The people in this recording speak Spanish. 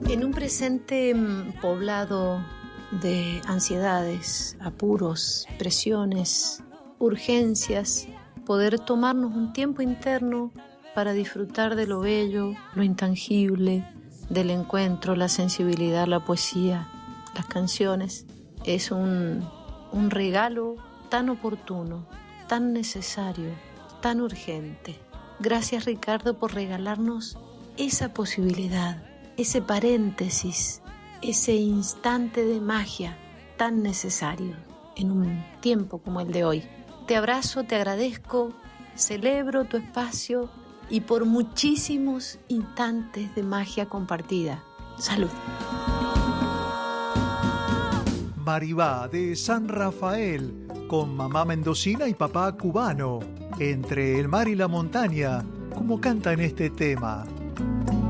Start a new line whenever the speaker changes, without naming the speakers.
En un presente poblado de ansiedades, apuros, presiones, urgencias, poder tomarnos un tiempo interno para disfrutar de lo bello, lo intangible, del encuentro, la sensibilidad, la poesía, las canciones, es un regalo tan oportuno, tan necesario, tan urgente. Gracias, Ricardo, por regalarnos esa posibilidad, ese paréntesis, ese instante de magia tan necesario en un tiempo como el de hoy. Te abrazo, te agradezco, celebro tu espacio y por muchísimos instantes de magia compartida. Salud.
Maribá de San Rafael, con mamá mendocina y papá cubano, entre el mar y la montaña, como canta en este tema.